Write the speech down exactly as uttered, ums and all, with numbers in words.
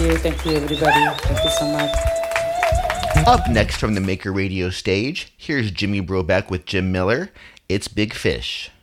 you. Thank you, everybody. Thank you so much. Up next from the Maker Radio stage, here's Jimmy Brobeck with Jim Miller. It's Big Fish.